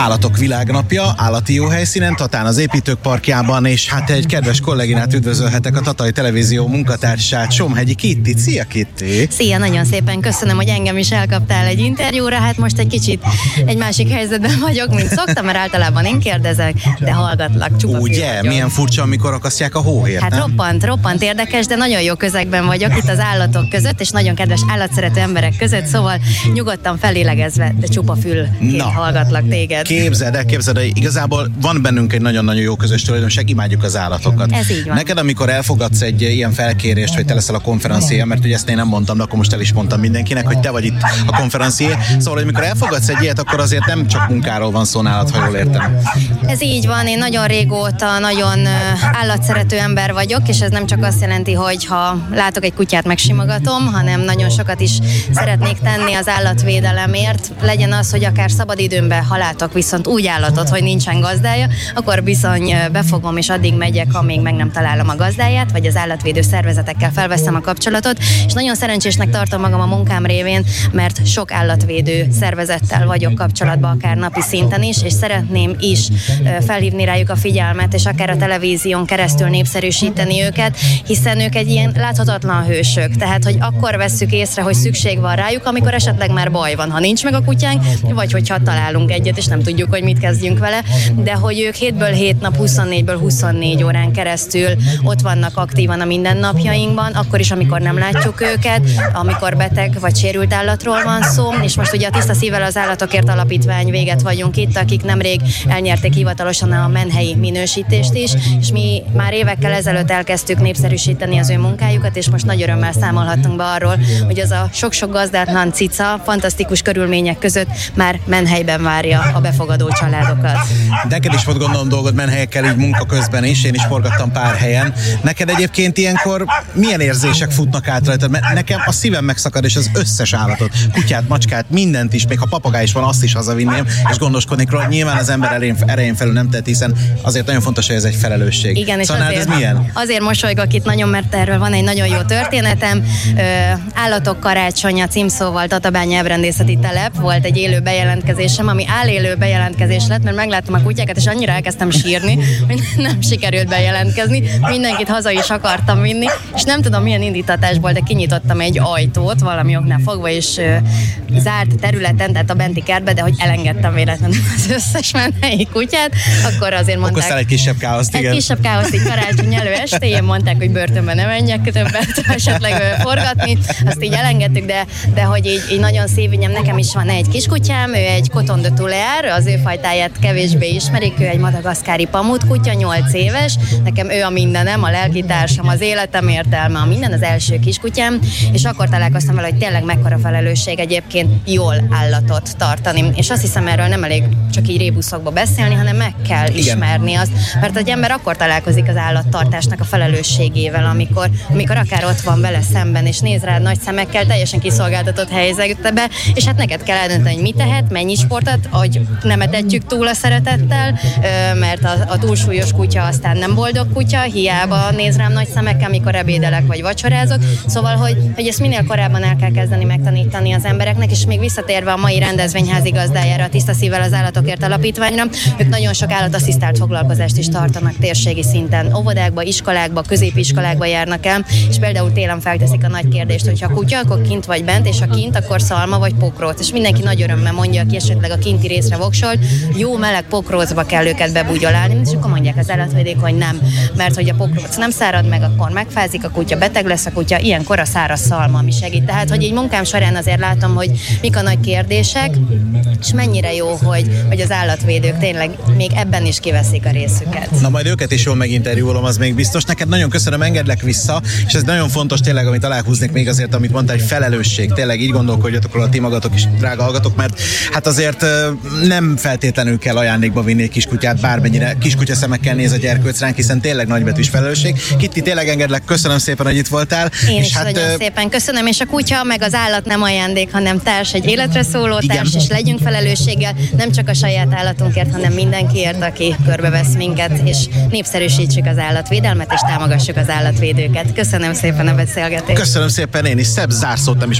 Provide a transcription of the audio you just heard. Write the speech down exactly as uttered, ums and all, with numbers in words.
Állatok világnapja, állati jó helyszínen, Tatán az építők parkjában, és hát egy kedves kolléginát üdvözölhetek, a Tatai Televízió munkatársát, Somhegyi Kittit. Szia, Kitti! Szia, nagyon szépen köszönöm, hogy engem is elkaptál egy interjúra. Hát most egy kicsit egy másik helyzetben vagyok, mint szoktam, mert általában én kérdezek, de hallgatlak, csupa Ugye? Milyen furcsa, amikor akasztják a hóhért, Hát nem? roppant, roppant érdekes, de nagyon jó közegben vagyok itt az állatok között, és nagyon kedves állatszerető emberek között, szóval nyugodtan felélegezve, de csupa fülként hallgatlak téged. Képzeld el, képzeld el, igazából van bennünk egy nagyon-nagyon jó közös tulajdonság, imádjuk az állatokat. Ez így van. Neked, amikor elfogadsz egy ilyen felkérést, hogy te leszel a konferenciér, mert ugye ezt én nem mondtam, de akkor most el is mondtam mindenkinek, hogy te vagy itt a konferenciér. Szóval, hogy amikor elfogadsz egy ilyet, akkor azért nem csak munkáról van szó nálad, ha jól értem. Ez így van, én nagyon régóta nagyon állatszerető ember vagyok, és ez nem csak azt jelenti, hogy ha látok egy kutyát, megsimogatom, hanem nagyon sokat is szeretnék tenni az állatvédelemért. Legyen az, hogy akár szabadidőmben, ha látok viszont úgy állatot, hogy nincsen gazdája, akkor bizony befogom, és addig megyek, amíg meg nem találom a gazdáját, vagy az állatvédő szervezetekkel felveszem a kapcsolatot, és nagyon szerencsésnek tartom magam a munkám révén, mert sok állatvédő szervezettel vagyok kapcsolatban, akár napi szinten is, és szeretném is felhívni rájuk a figyelmet, és akár a televízión keresztül népszerűsíteni őket, hiszen ők egy ilyen láthatatlan hősök, tehát hogy akkor vesszük észre, hogy szükség van rájuk, amikor esetleg már baj van, ha nincs meg a kutyánk, vagy hogyha találunk egyet, és nem tudjuk, hogy mit kezdjünk vele, de hogy ők hétből hét nap, huszonnégyből huszonnégy órán keresztül ott vannak aktívan a mindennapjainkban, akkor is, amikor nem látjuk őket, amikor beteg vagy sérült állatról van szó, és most ugye a Tiszta Szívvel az Állatokért Alapítvány véget vagyunk itt, akik nemrég elnyerték hivatalosan a menhelyi minősítést is, és mi már évekkel ezelőtt elkezdtük népszerűsíteni az ő munkájukat, és most nagy örömmel számolhatunk be arról, hogy az a sok-sok gazdátlan cica fantasztikus körülmények között már menhelyben várja a befogadó családokat. Neked is volt gondolom dolgod menhelyekkel így munka közben is, én is forgattam pár helyen. Neked egyébként ilyenkor milyen érzések futnak át rajtad? Mert nekem a szívem megszakad, és az összes állatot, kutyát, macskát, mindent is, még ha papagáj is van, azt is hazavinném, és gondoskodnék róla. Nyilván az ember erején, erején felül nem tett, hiszen azért nagyon fontos, hogy ez egy felelősség. Igen, és szóval azért, ez milyen? Azért mosolygok itt nagyon, mert erről van egy nagyon jó történetem. Ö, Állatok karácsonya címszóval Tatabánya Elbrendészeti Telep volt egy élő bejelentkezésem, ami állélő bejelentkezés lett, mert megláttam a kutyákat, és annyira elkezdtem sírni, hogy nem sikerült bejelentkezni. Mindenkit haza is akartam vinni, és nem tudom milyen indítatásból, de kinyitottam egy ajtót valami oknál fogva, és ö, zárt területen, tehát a benti kertbe, de hogy elengedtem véletlenül az összes menhelyi kutyát, akkor azért mondták... Okoztál egy kisebb káoszt, igen. Egy kisebb káoszt így karácsony elő estéjén, mondták, hogy börtönben nem menjek többet esetleg forgatni, azt így elengedtük, de, de hogy így, így nagyon szívügyem, nekem is van egy kiskutyám, ő egy Coton de Tulear, az ő fajtáját kevésbé ismerik, ő egy madagaszkári pamutkutya, nyolc éves, nekem ő a mindenem, a lelkitársam, az életem értelme, a minden, az első kiskutyám, és akkor találkoztam vele, hogy tényleg mekkora felelősség egyébként jól állatot tartani, és azt hiszem, erről nem elég csak így rébuszokba beszélni, hanem meg kell ismerni azt, mert egy ember akkor találkozik az állattartásnak a felelősségével, amikor, amikor akár ott van vele szemben, és néz rád nagy szemekkel, teljesen kiszolgáltatott helyzetbe, és hát neked kell eldönteni, hogy mit tehet, mennyi sportot, hogy nem etetjük túl a szeretettel, mert a, a túlsúlyos kutya aztán nem boldog kutya, hiába néz rám nagy szemekkel, amikor ebédelek vagy vacsorázok, szóval, hogy, hogy ezt minél korábban el kell kezdeni megtanítani az embereknek, és még visszatérve a mai rendezvény házigazdájára, a Tiszta Szívvel az Állatokért Alapítványra, ők nagyon sok állatasszisztált foglalkozást is tartanak térségi szinten, óvodákba, iskolákba, középiskolákba járnak el, és például télen felteszik a nagy kérdést, hogy ha kutya, akkor kint vagy bent, és ha kint, akkor szalma vagy pokróc, és mindenki nagy örömmel mondja, aki esetleg a kinti részre voksolt, jó meleg pokrócba kell őket bebugyolálni, és akkor mondják az állatvédők, hogy nem, mert hogy a pokróc nem szárad meg, akkor megfázik a kutya, beteg lesz a kutya, ilyenkor a száraz szalma, ami segít. Tehát, hogy így munkám során azért látom, hogy mik a nagy kérdések, és mennyire jó, hogy, hogy az állatvédők tényleg még ebben is kiveszik a részüket. Na majd őket is jól meginterjúolom, az még biztos. Neked nagyon köszönöm, engedlek vissza, és ez nagyon fontos tényleg, amit aláhúznék még azért, amit mondtál, hogy felelősség. Tényleg így gondolkodjatok róla ti magatok is, drága hallgatók, mert hát azért nem feltétlenül kell ajándékba vinni egy kiskutyát, bármennyire kiskutya szemekkel néz a gyerkőc ránk, hiszen tényleg nagybetűs felelősség. Kitti, tényleg engedlek, köszönöm szépen, hogy itt voltál. Én és is hát, nagyon uh, szépen köszönöm, és a kutya meg az állat nem ajándék, hanem társ, egy életre szóló igen. társ, és legyünk felelősséggel, nem csak a saját állatunkért, hanem mindenkiért, aki körbevesz minket, és népszerűsítsük az állatvédelmet, és támogassuk az állatvédőket. Köszönöm szépen a beszélgetést. Köszönöm szépen én is, szebb zárszót nem is